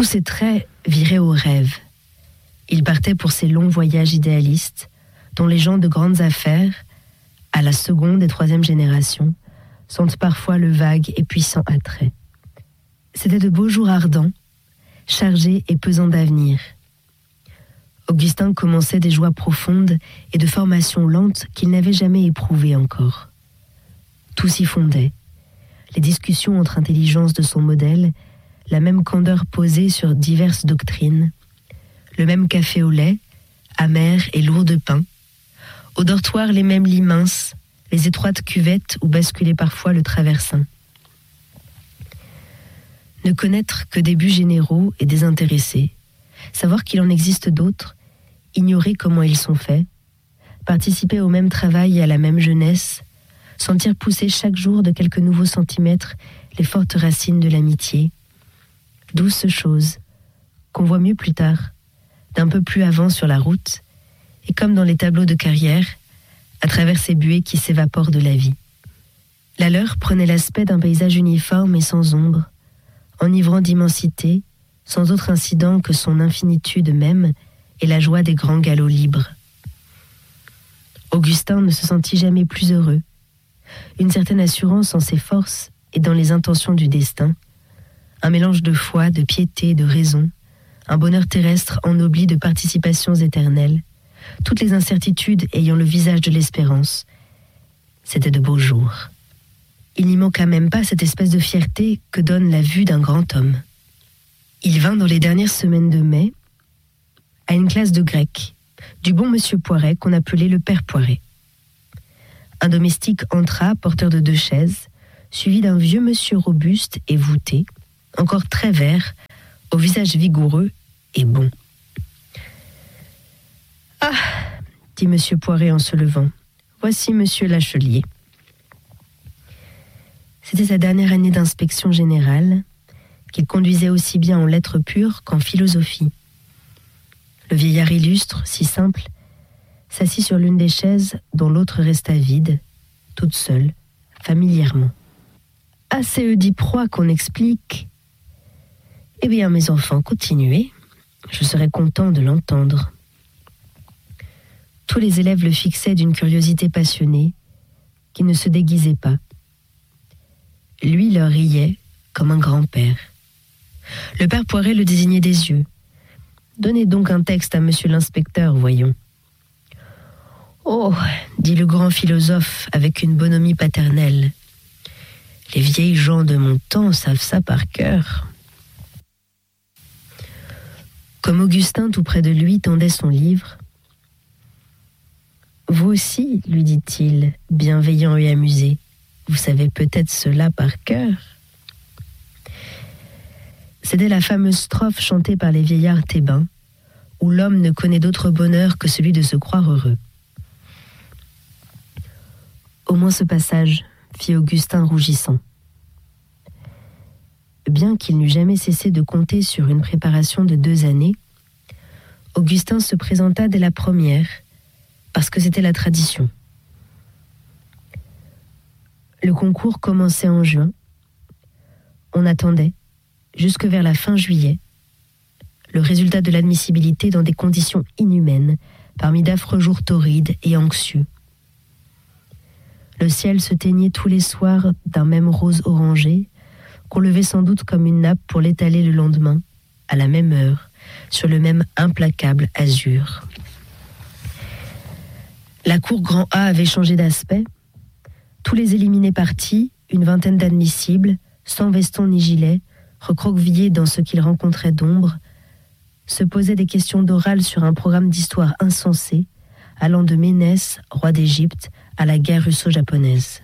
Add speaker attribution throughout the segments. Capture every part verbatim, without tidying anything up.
Speaker 1: ses traits viraient au rêve. Il partait pour ces longs voyages idéalistes, dont les gens de grandes affaires, à la seconde et troisième génération, sentent parfois le vague et puissant attrait. C'était de beaux jours ardents, chargés et pesants d'avenir. Augustin commençait des joies profondes et de formations lentes qu'il n'avait jamais éprouvées encore. Tout s'y fondait. Les discussions entre intelligences de son modèle, la même candeur posée sur diverses doctrines, le même café au lait, amer et lourd de pain, au dortoir les mêmes lits minces, les étroites cuvettes où basculait parfois le traversin. Ne connaître que des buts généraux et désintéressés, savoir qu'il en existe d'autres, ignorer comment ils sont faits, participer au même travail et à la même jeunesse, sentir pousser chaque jour de quelques nouveaux centimètres les fortes racines de l'amitié, douce chose qu'on voit mieux plus tard, d'un peu plus avant sur la route, et comme dans les tableaux de carrière, à travers ces buées qui s'évaporent de la vie. La leur prenait l'aspect d'un paysage uniforme et sans ombre, enivrant d'immensité, sans autre incident que son infinitude même et la joie des grands galops libres. Augustin ne se sentit jamais plus heureux. Une certaine assurance en ses forces et dans les intentions du destin, un mélange de foi, de piété, de raison, un bonheur terrestre ennobli de participations éternelles, toutes les incertitudes ayant le visage de l'espérance. C'était de beaux jours. Il n'y manqua même pas cette espèce de fierté que donne la vue d'un grand homme. Il vint dans les dernières semaines de mai à une classe de grec, du bon monsieur Poiret qu'on appelait le père Poiret. Un domestique entra, porteur de deux chaises, suivi d'un vieux monsieur robuste et voûté, encore très vert, au visage vigoureux et bon. « Ah !» dit monsieur Poiret en se levant. « Voici monsieur Lachelier. » C'était sa dernière année d'inspection générale, qu'il conduisait aussi bien en lettres pures qu'en philosophie. Le vieillard illustre, si simple, s'assit sur l'une des chaises dont l'autre resta vide, toute seule, familièrement. « Ah, c'est Oedipe-Roi qu'on explique. Eh bien, mes enfants, continuez. Je serais content de l'entendre. » Tous les élèves le fixaient d'une curiosité passionnée, qui ne se déguisait pas. Lui leur riait comme un grand-père. Le père Poiret le désignait des yeux. « Donnez donc un texte à monsieur l'inspecteur, voyons. »« Oh, dit le grand philosophe avec une bonhomie paternelle, les vieilles gens de mon temps savent ça par cœur. » Comme Augustin, tout près de lui, tendait son livre, « Vous aussi, lui dit-il, bienveillant et amusé, vous savez peut-être cela par cœur. » C'était la fameuse strophe chantée par les vieillards thébains, où l'homme ne connaît d'autre bonheur que celui de se croire heureux. Au moins ce passage, fit Augustin rougissant. Bien qu'il n'eût jamais cessé de compter sur une préparation de deux années, Augustin se présenta dès la première, parce que c'était la tradition. Le concours commençait en juin. On attendait, jusque vers la fin juillet, le résultat de l'admissibilité dans des conditions inhumaines, parmi d'affreux jours torrides et anxieux. Le ciel se teignait tous les soirs d'un même rose orangé, qu'on levait sans doute comme une nappe pour l'étaler le lendemain, à la même heure, sur le même implacable azur. La cour grand A avait changé d'aspect. Tous les éliminés partis, une vingtaine d'admissibles, sans veston ni gilet, recroquevillés dans ce qu'ils rencontraient d'ombre, se posaient des questions d'oral sur un programme d'histoire insensé, allant de Ménès, roi d'Égypte, à la guerre russo-japonaise.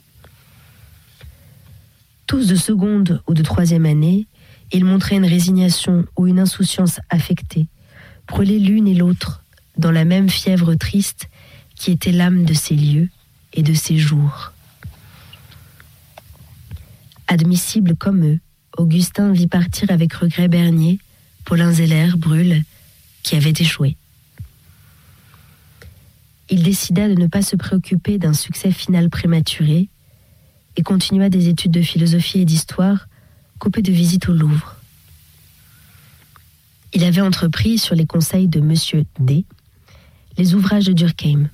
Speaker 1: Tous de seconde ou de troisième année, ils montraient une résignation ou une insouciance affectée, brûlés l'une et l'autre dans la même fièvre triste qui était l'âme de ces lieux et de ces jours. Admissible comme eux, Augustin vit partir avec regret Bernier, Paulin Zeller, Brûle, qui avait échoué. Il décida de ne pas se préoccuper d'un succès final prématuré et continua des études de philosophie et d'histoire, coupé de visites au Louvre. avait entrepris, sur les conseils de Monsieur D, les ouvrages de Durkheim.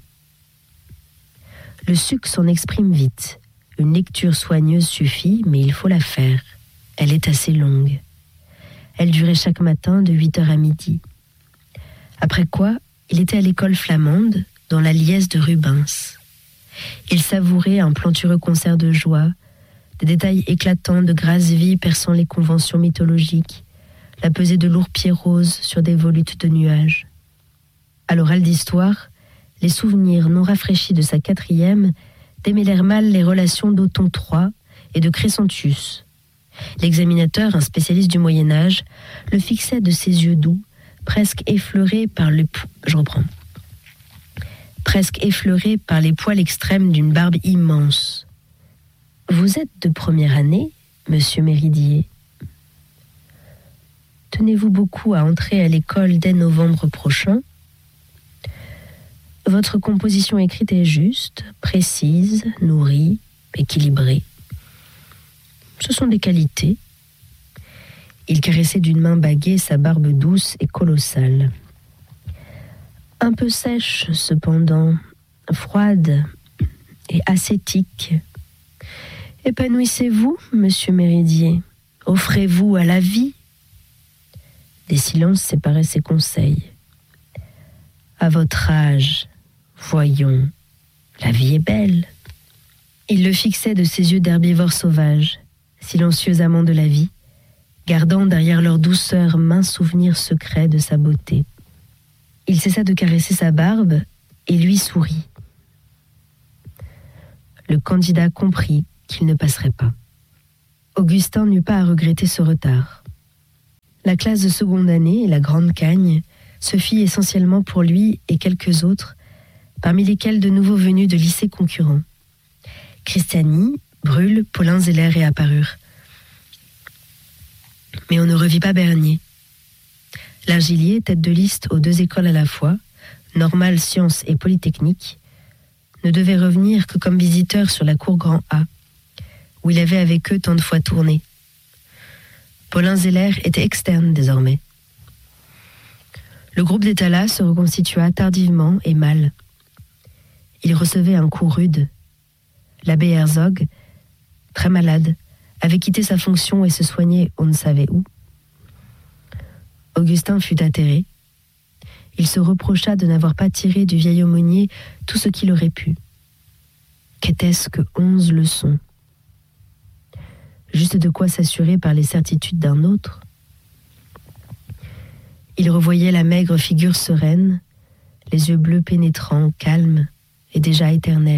Speaker 1: Le suc s'en exprime vite. Une lecture soigneuse suffit, mais il faut la faire. Elle est assez longue. Elle durait chaque matin de huit heures à midi. Après quoi, il était à l'école flamande, dans la liesse de Rubens. Il savourait un plantureux concert de joie, des détails éclatants de grasse vie perçant les conventions mythologiques, la pesée de lourds pieds roses sur des volutes de nuages. À l'oral d'histoire, les souvenirs non rafraîchis de sa quatrième démêlèrent mal les relations d'Othon trois et de Crescentius. L'examinateur, un spécialiste du Moyen-Âge, le fixait de ses yeux doux, presque effleurés par le... Je reprends. Presque effleurés par les poils extrêmes d'une barbe immense. « Vous êtes de première année, monsieur Méridier. Tenez-vous beaucoup à entrer à l'école dès novembre prochain. Votre composition écrite est juste, précise, nourrie, équilibrée. Ce sont des qualités. » Il caressait d'une main baguée sa barbe douce et colossale. Un peu sèche, cependant, froide et ascétique. Épanouissez-vous, monsieur Méridier. Offrez-vous à la vie. Des silences séparaient ses conseils. À votre âge, voyons, la vie est belle. Il le fixait de ses yeux d'herbivore sauvage, silencieux amant de la vie, gardant derrière leur douceur maint souvenir secret de sa beauté. Il cessa de caresser sa barbe et lui sourit. Le candidat comprit qu'il ne passerait pas. Augustin n'eut pas à regretter ce retard. La classe de seconde année, la Grande Cagne, se fit essentiellement pour lui et quelques autres, parmi lesquels de nouveaux venus de lycées concurrents. Christiani, Bruhl, Paulin Zeller réapparurent. Mais on ne revit pas Bernier. L'Argilier, tête de liste aux deux écoles à la fois, Normale, Sciences et Polytechnique, ne devait revenir que comme visiteur sur la cour Grand A, où il avait avec eux tant de fois tourné. Paulin Zeller était externe désormais. Le groupe d'état se reconstitua tardivement et mal. Il recevait un coup rude. L'abbé Herzog, très malade, avait quitté sa fonction et se soignait on ne savait où. Augustin fut atterré. Il se reprocha de n'avoir pas tiré du vieil aumônier tout ce qu'il aurait pu. Qu'était-ce que onze leçons? Juste de quoi s'assurer par les certitudes d'un autre. Il revoyait la maigre figure sereine, les yeux bleus pénétrants, calmes et déjà éternels.